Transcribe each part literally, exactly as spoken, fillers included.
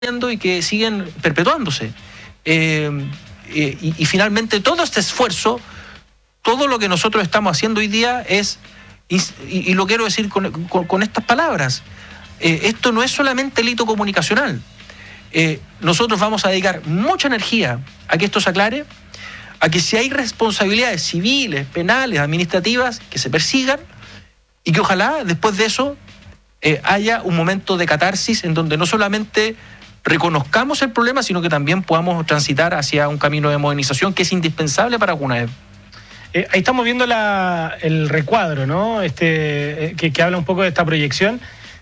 y que siguen perpetuándose. Eh, eh, y, y finalmente todo este esfuerzo, todo lo que nosotros estamos haciendo hoy día es, y, y lo quiero decir con, con, con estas palabras, eh, esto no es solamente el hito comunicacional. Eh, nosotros vamos a dedicar mucha energía a que esto se aclare, a que si hay responsabilidades civiles, penales, administrativas, que se persigan, y que ojalá después de eso eh, haya un momento de catarsis en donde no solamente reconozcamos el problema, sino que también podamos transitar hacia un camino de modernización que es indispensable para CONADEP. Eh, ahí estamos viendo la, el recuadro, ¿no? Este, eh, que, que habla un poco de esta proyección.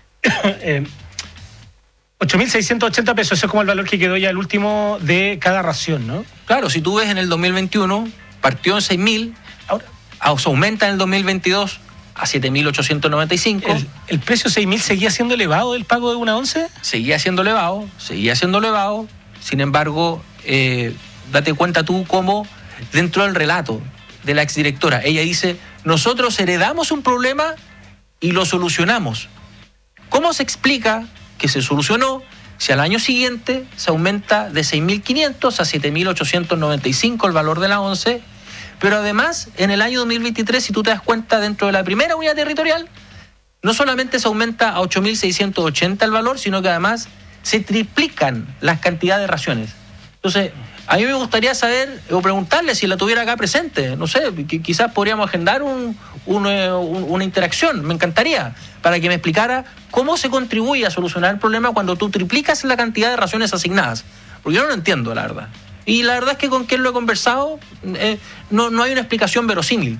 eh, ocho mil seiscientos ochenta pesos, eso es como el valor que quedó ya el último de cada ración, ¿no? Claro, si tú ves en el dos mil veintiuno, partió en seis mil, ahora se aumenta en el dos mil veintidós a siete mil ochocientos noventa y cinco. ¿El, el precio seis mil seguía siendo elevado del pago de una once? Seguía siendo elevado, seguía siendo elevado. Sin embargo, eh, date cuenta tú cómo dentro del relato de la exdirectora, ella dice, nosotros heredamos un problema y lo solucionamos. ¿Cómo se explica que se solucionó si al año siguiente se aumenta de seis mil quinientos a siete mil ochocientos noventa y cinco el valor de la once? Pero además, en el año dos mil veintitrés, si tú te das cuenta, dentro de la primera unidad territorial, no solamente se aumenta a ocho mil seiscientos ochenta el valor, sino que además se triplican las cantidades de raciones. Entonces, a mí me gustaría saber o preguntarle si la tuviera acá presente. No sé, quizás podríamos agendar un, un, un, una interacción, me encantaría, para que me explicara cómo se contribuye a solucionar el problema cuando tú triplicas la cantidad de raciones asignadas. Porque yo no lo entiendo, la verdad. Y la verdad es que con quien lo he conversado eh, no, no hay una explicación verosímil.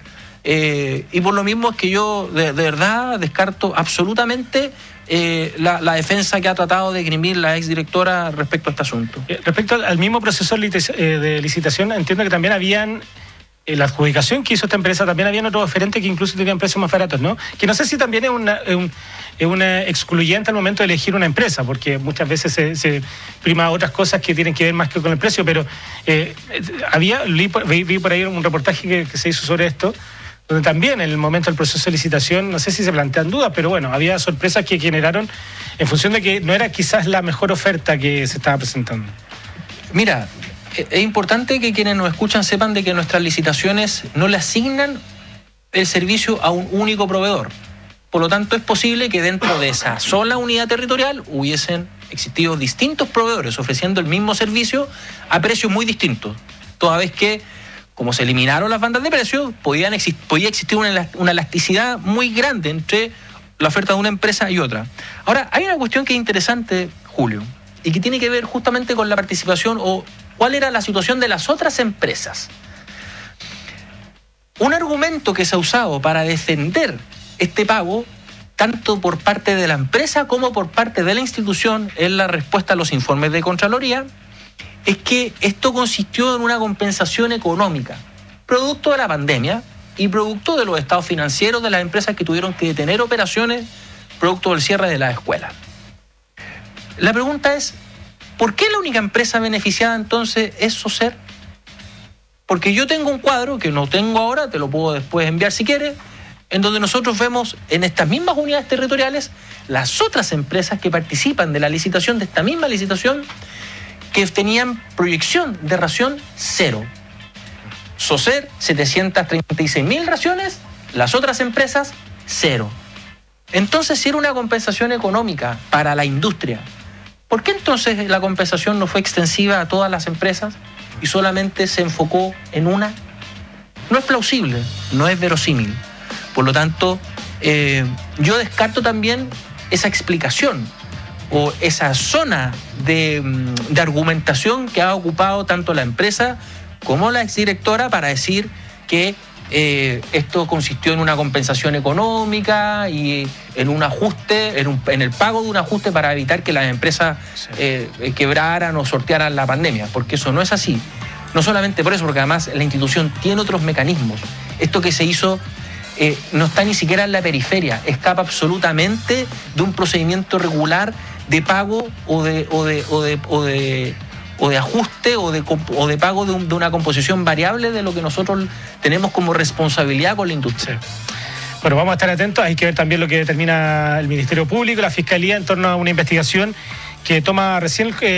Eh, y por lo mismo es que yo de, de verdad descarto absolutamente eh, la, la defensa que ha tratado de esgrimir la exdirectora respecto a este asunto. Eh, respecto al, al mismo proceso de licitación, entiendo que también habían, en la adjudicación que hizo esta empresa, también habían otros oferentes que incluso tenían precios más baratos, ¿no? Que no sé si también es una... Es un, es una excluyente al momento de elegir una empresa, porque muchas veces se, se prima otras cosas que tienen que ver más que con el precio, pero eh, había vi, vi por ahí un reportaje que, que se hizo sobre esto, donde también en el momento del proceso de licitación, no sé si se plantean dudas, pero bueno, había sorpresas que generaron en función de que no era quizás la mejor oferta que se estaba presentando. Mira, es importante que quienes nos escuchan sepan de que nuestras licitaciones no le asignan el servicio a un único proveedor. Por lo tanto, es posible que dentro de esa sola unidad territorial hubiesen existido distintos proveedores ofreciendo el mismo servicio a precios muy distintos. Toda vez que, como se eliminaron las bandas de precios, podían exist- podía existir una, una elasticidad muy grande entre la oferta de una empresa y otra. Ahora, hay una cuestión que es interesante, Julio, y que tiene que ver justamente con la participación o cuál era la situación de las otras empresas. Un argumento que se ha usado para defender este pago, tanto por parte de la empresa como por parte de la institución, en la respuesta a los informes de Contraloría, es que esto consistió en una compensación económica, producto de la pandemia y producto de los estados financieros de las empresas que tuvieron que detener operaciones producto del cierre de las escuelas. La pregunta es, ¿por qué la única empresa beneficiada entonces es SOSER? Porque yo tengo un cuadro, que no tengo ahora, te lo puedo después enviar si quieres, en donde nosotros vemos en estas mismas unidades territoriales las otras empresas que participan de la licitación, de esta misma licitación, que tenían proyección de ración cero. SOSER, setecientas treinta y seis mil raciones, las otras empresas, cero. Entonces, si era una compensación económica para la industria, ¿por qué entonces la compensación no fue extensiva a todas las empresas y solamente se enfocó en una? No es plausible, no es verosímil. Por lo tanto, eh, yo descarto también esa explicación o esa zona de, de argumentación que ha ocupado tanto la empresa como la exdirectora para decir que eh, esto consistió en una compensación económica y en un ajuste, en, un, en el pago de un ajuste para evitar que las empresas eh, quebraran o sortearan la pandemia, porque eso no es así. No solamente por eso, porque además la institución tiene otros mecanismos. Esto que se hizo Eh, no está ni siquiera en la periferia, escapa absolutamente de un procedimiento regular de pago o de, o de, o de, o de, o de ajuste o de, o de pago de, un, de una composición variable de lo que nosotros tenemos como responsabilidad con la industria. Sí. Bueno, vamos a estar atentos, hay que ver también lo que determina el Ministerio Público, la Fiscalía en torno a una investigación que toma recién... Eh,